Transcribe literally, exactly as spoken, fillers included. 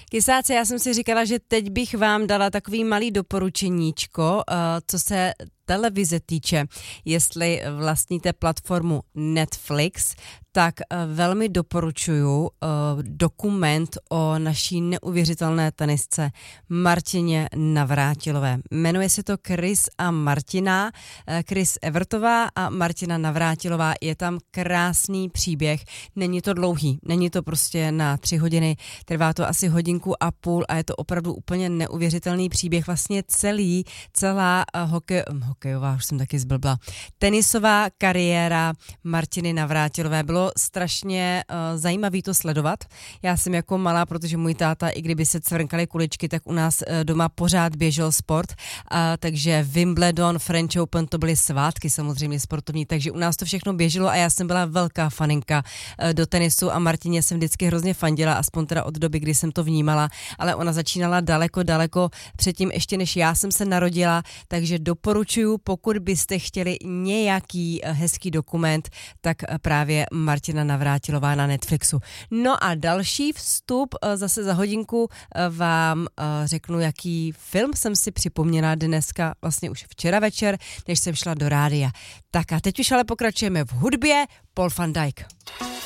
Kysáci, já jsem si říkala, že teď bych vám dala takový malý doporučeníčko, co se televize týče. Jestli vlastníte platformu Netflix, tak velmi doporučuju dokument o naší neuvěřitelné tenisce Martině Navrátilové. Jmenuje se to Chris a Martina, Chris Evertová a Martina Navrátilová. Je tam krásný příběh, není to dlouhý, není to prostě na tři hodiny, trvá to asi hodinku a půl a je to opravdu úplně neuvěřitelný příběh. Vlastně celý, celá hokej, hokejová, už jsem taky zblbla, tenisová kariéra Martiny Navrátilové. Bylo strašně uh, zajímavý to sledovat. Já jsem jako malá, protože můj táta, i kdyby se cvrnkaly kuličky, tak u nás uh, doma pořád běžel sport, uh, takže Wimbledon, French Open, to byly svátky samozřejmě sportovní, takže u nás to všechno běželo a já jsem byla velká faninka uh, do tenisu a Martině jsem vždycky hrozně fandila, aspoň teda od doby, kdy jsem to vnímala, ale ona začínala daleko, daleko předtím, ještě než já jsem se narodila, takže doporučuju, pokud byste chtěli nějaký uh, hezký dokument, tak uh, právě Martina Navrátilová na Netflixu. No a další vstup, zase za hodinku vám řeknu, jaký film jsem si připomněla dneska, vlastně už včera večer, než jsem šla do rádia. Tak a teď už ale pokračujeme v hudbě. Paul van Dyk.